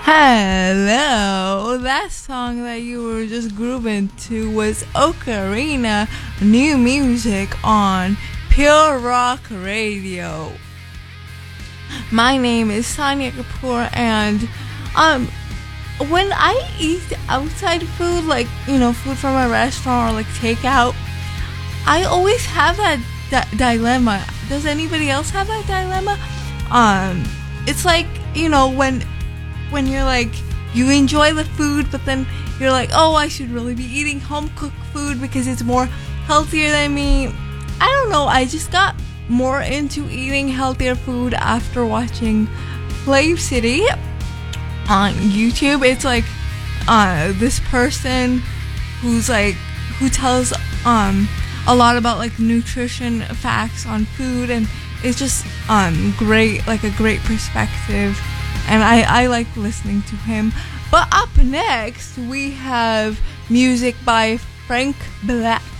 Hello! That song that you were just grooving to was Ocarina, new music on Pure Rock Radio. My name is Sonia Kapoor, and when I eat outside food, like, food from a restaurant or like takeout, I always have that dilemma. Does anybody else have that dilemma? It's like, when you're like, you enjoy the food, but then you're like, oh, I should really be eating home cooked food because it's more healthier than me. I don't know, I just got more into eating healthier food after watching Flav City on YouTube. It's like this person who tells a lot about like nutrition facts on food, and it's just great, like a great perspective. And I like listening to him. But up next, we have music by Frank Black.